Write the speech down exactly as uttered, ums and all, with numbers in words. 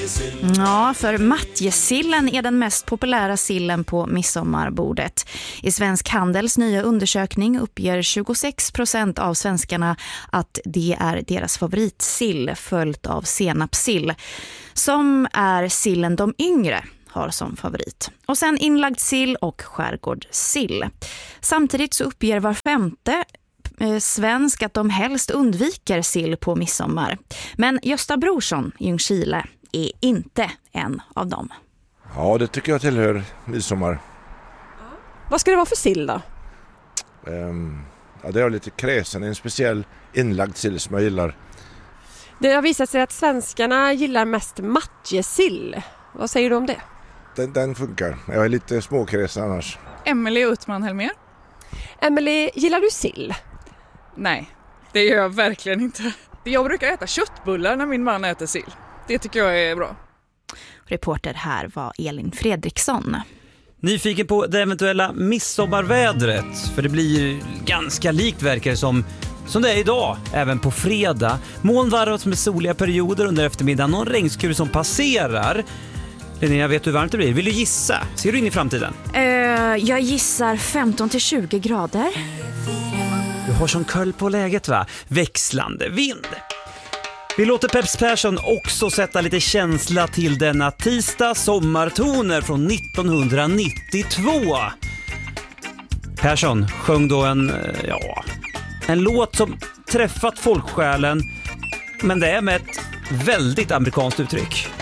Ja, för matjessillen är den mest populära sillen på midsommarbordet. I Svensk Handels nya undersökning uppger tjugosex procent av svenskarna att det är deras favoritsill, följt av senapssill, som är sillen de yngre har som favorit. Och sen inlagd sill och skärgårdssill. Samtidigt så uppger var femte eh, svensk att de helst undviker sill på midsommar. Men Gösta Brorsson i Ljungskile är inte en av dem. Ja, det tycker jag tillhör midsommar. Vad ska det vara för sill då? Um, ja, det är lite kräsen, en speciell inlagd sill som jag gillar. Det har visat sig att svenskarna gillar mest matjessill. Vad säger du om det? Den, den funkar. Jag är lite småkräsen annars. Emelie Utman Helmer. Emelie, gillar du sill? Nej, det gör jag verkligen inte. Jag brukar äta köttbullar när min man äter sill. Det tycker jag är bra. Reporter här var Elin Fredriksson. Nyfiken på det eventuella midsommarvädret, för det blir ganska likt verkar det som som det är idag, även på fredag. Moln varvat med soliga perioder under eftermiddagen, någon regnskur som passerar. Linnea, vet du hur varmt det blir? Vill du gissa? Ser du in i framtiden? Uh, jag gissar femton till tjugo grader. Du har sån koll på läget, va? Växlande vind. Vi låter Peps Persson också sätta lite känsla till denna tisdag, sommartoner från nittonhundranittiotvå. Persson sjöng då en, ja, en låt som träffat folksjälen, men det är med ett väldigt amerikanskt uttryck.